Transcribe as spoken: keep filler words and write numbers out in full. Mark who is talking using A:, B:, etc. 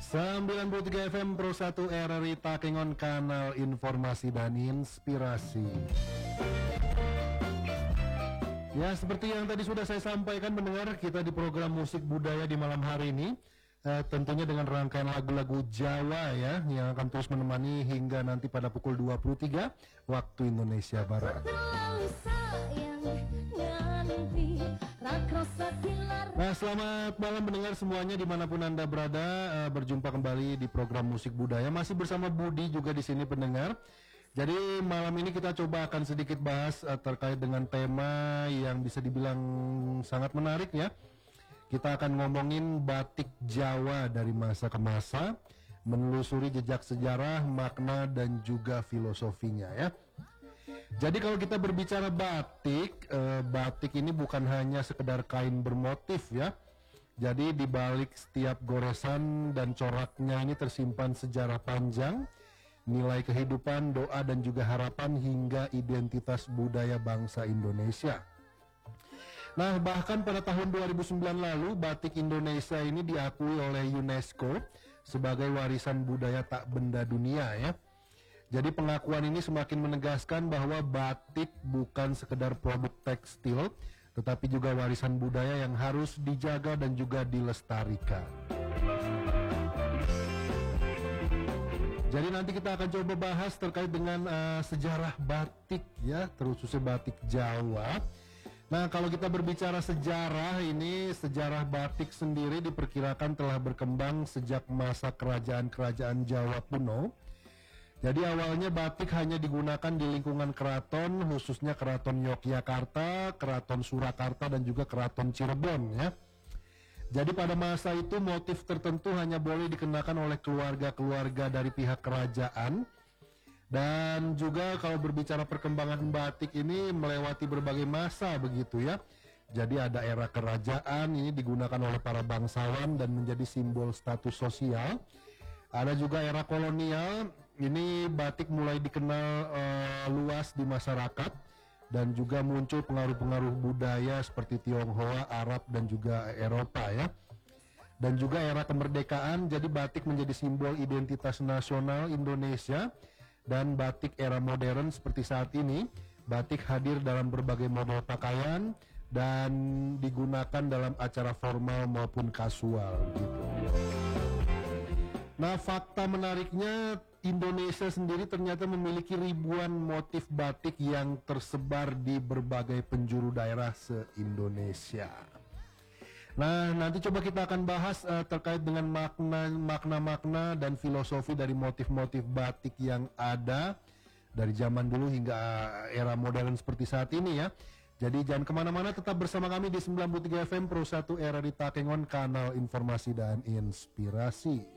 A: sembilan puluh tiga F M Pro satu R R I Takengon, kanal informasi dan inspirasi. Ya, seperti yang tadi sudah saya sampaikan mendengar, kita di program musik budaya di malam hari ini eh, tentunya dengan rangkaian lagu-lagu Jawa ya, yang akan terus menemani hingga nanti pada pukul dua puluh tiga waktu Indonesia Barat. Nah, selamat malam mendengar semuanya dimanapun Anda berada. Uh, berjumpa kembali di program musik budaya. Masih bersama Budi juga di sini pendengar. Jadi malam ini kita coba akan sedikit bahas uh, terkait dengan tema yang bisa dibilang sangat menarik ya. Kita akan ngomongin batik Jawa dari masa ke masa, menelusuri jejak sejarah, makna dan juga filosofinya ya. Jadi kalau kita berbicara batik, eh, batik ini bukan hanya sekedar kain bermotif ya. Jadi di balik setiap goresan dan coraknya ini tersimpan sejarah panjang, nilai kehidupan, doa dan juga harapan hingga identitas budaya bangsa Indonesia. Nah, bahkan pada tahun dua ribu sembilan lalu batik Indonesia ini diakui oleh UNESCO sebagai warisan budaya tak benda dunia ya. Jadi pengakuan ini semakin menegaskan bahwa batik bukan sekedar produk tekstil, tetapi juga warisan budaya yang harus dijaga dan juga dilestarikan. Jadi nanti kita akan coba bahas terkait dengan uh, sejarah batik ya, terkhususnya batik Jawa. Nah, kalau kita berbicara sejarah ini, sejarah batik sendiri diperkirakan telah berkembang sejak masa kerajaan-kerajaan Jawa kuno. Jadi awalnya batik hanya digunakan di lingkungan keraton, khususnya keraton Yogyakarta, keraton Surakarta dan juga keraton Cirebon ya. Jadi pada masa itu motif tertentu hanya boleh dikenakan oleh keluarga-keluarga dari pihak kerajaan. Dan juga kalau berbicara perkembangan batik ini melewati berbagai masa begitu ya. Jadi ada era kerajaan, ini digunakan oleh para bangsawan dan menjadi simbol status sosial. Ada juga era kolonial, ini batik mulai dikenal uh, luas di masyarakat dan juga muncul pengaruh-pengaruh budaya seperti Tionghoa, Arab dan juga Eropa ya. Dan juga era kemerdekaan, jadi batik menjadi simbol identitas nasional Indonesia. Dan batik era modern seperti saat ini, batik hadir dalam berbagai model pakaian dan digunakan dalam acara formal maupun kasual gitu. Nah, fakta menariknya Indonesia sendiri ternyata memiliki ribuan motif batik yang tersebar di berbagai penjuru daerah se-Indonesia. Nah, nanti coba kita akan bahas uh, terkait dengan makna, makna-makna dan filosofi dari motif-motif batik yang ada dari zaman dulu hingga era modern seperti saat ini ya. Jadi jangan kemana-mana, tetap bersama kami di sembilan puluh tiga F M Pro satu R R I Takengon, kanal informasi dan inspirasi.